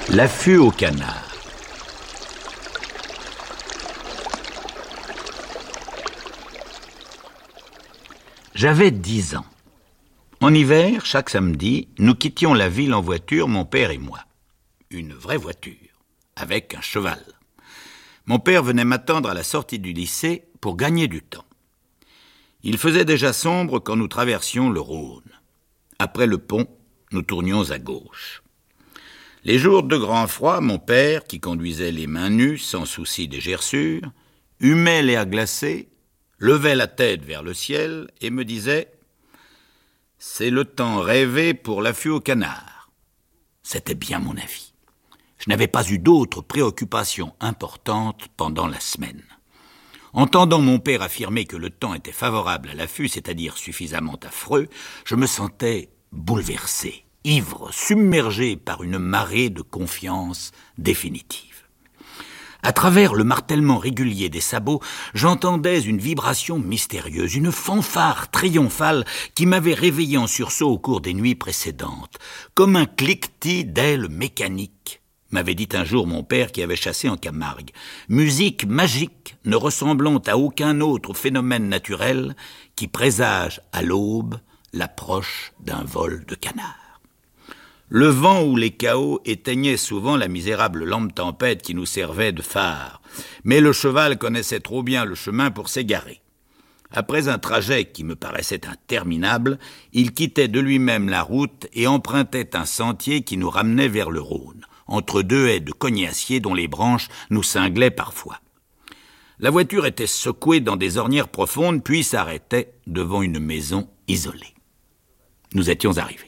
L'affût au canard. J'avais 10 ans. En hiver, chaque samedi, nous quittions la ville en voiture, mon père et moi. Une vraie voiture, avec un cheval. Mon père venait m'attendre à la sortie du lycée pour gagner du temps. Il faisait déjà sombre quand nous traversions le Rhône. Après le pont, nous tournions à gauche. Les jours de grand froid, mon père, qui conduisait les mains nues, sans souci des gerçures, humait l'air glacé, levait la tête vers le ciel et me disait « C'est le temps rêvé pour l'affût au canard ». C'était bien mon avis. Je n'avais pas eu d'autres préoccupations importantes pendant la semaine. Entendant mon père affirmer que le temps était favorable à l'affût, c'est-à-dire suffisamment affreux, je me sentais bouleversé, ivre, submergé par une marée de confiance définitive. À travers le martèlement régulier des sabots, j'entendais une vibration mystérieuse, une fanfare triomphale qui m'avait réveillé en sursaut au cours des nuits précédentes, comme un cliquetis d'ailes mécaniques, m'avait dit un jour mon père qui avait chassé en Camargue. Musique magique ne ressemblant à aucun autre phénomène naturel qui présage à l'aube l'approche d'un vol de canard. Le vent ou les cahots éteignaient souvent la misérable lampe tempête qui nous servait de phare, mais le cheval connaissait trop bien le chemin pour s'égarer. Après un trajet qui me paraissait interminable, il quittait de lui-même la route et empruntait un sentier qui nous ramenait vers le Rhône, entre deux haies de cognaciers dont les branches nous cinglaient parfois. La voiture était secouée dans des ornières profondes, puis s'arrêtait devant une maison isolée. Nous étions arrivés.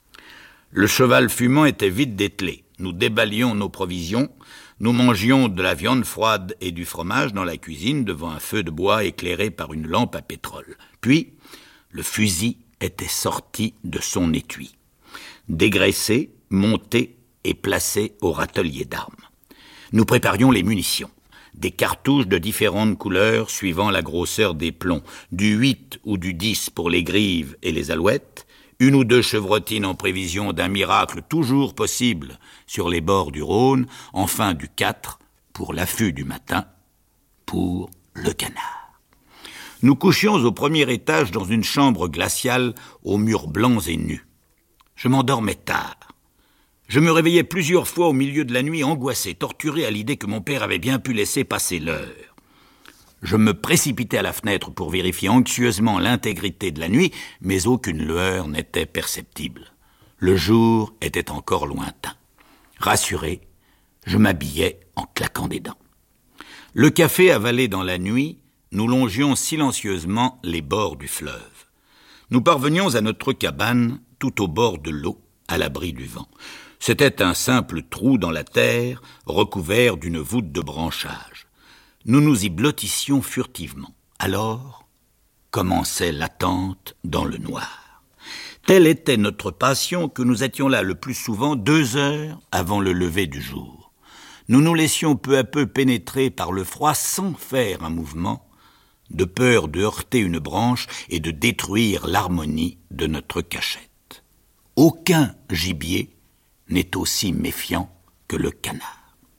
Le cheval fumant était vite dételé. Nous déballions nos provisions. Nous mangions de la viande froide et du fromage dans la cuisine devant un feu de bois éclairé par une lampe à pétrole. Puis, le fusil était sorti de son étui, dégraissé, monté et placé au râtelier d'armes. Nous préparions les munitions. Des cartouches de différentes couleurs suivant la grosseur des plombs, du 8 ou du 10 pour les grives et les alouettes, une ou deux chevrotines en prévision d'un miracle toujours possible sur les bords du Rhône, enfin du 4 pour l'affût du matin, pour le canard. Nous couchions au premier étage dans une chambre glaciale aux murs blancs et nus. Je m'endormais tard. Je me réveillais plusieurs fois au milieu de la nuit, angoissé, torturé à l'idée que mon père avait bien pu laisser passer l'heure. Je me précipitais à la fenêtre pour vérifier anxieusement l'intégrité de la nuit, mais aucune lueur n'était perceptible. Le jour était encore lointain. Rassuré, je m'habillais en claquant des dents. Le café avalé dans la nuit, nous longions silencieusement les bords du fleuve. Nous parvenions à notre cabane, tout au bord de l'eau, à l'abri du vent. C'était un simple trou dans la terre, recouvert d'une voûte de branchage. Nous nous y blottissions furtivement. Alors commençait l'attente dans le noir. Telle était notre passion que nous étions là le plus souvent 2 heures avant le lever du jour. Nous nous laissions peu à peu pénétrer par le froid sans faire un mouvement, de peur de heurter une branche et de détruire l'harmonie de notre cachette. Aucun gibier n'est aussi méfiant que le canard.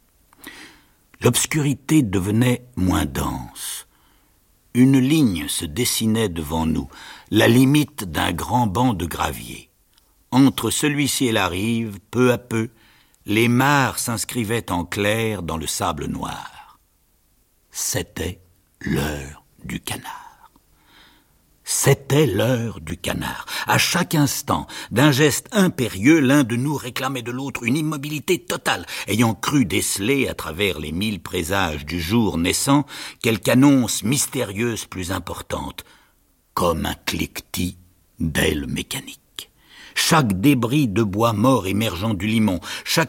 L'obscurité devenait moins dense. Une ligne se dessinait devant nous, la limite d'un grand banc de gravier. Entre celui-ci et la rive, peu à peu, les mares s'inscrivaient en clair dans le sable noir. C'était l'heure du canard. C'était l'heure du canard. À chaque instant, d'un geste impérieux, l'un de nous réclamait de l'autre une immobilité totale, ayant cru déceler, à travers les 1000 présages du jour naissant, quelque annonce mystérieuse plus importante, comme un cliquetis d'ailes mécaniques. Chaque débris de bois mort émergeant du limon, chaque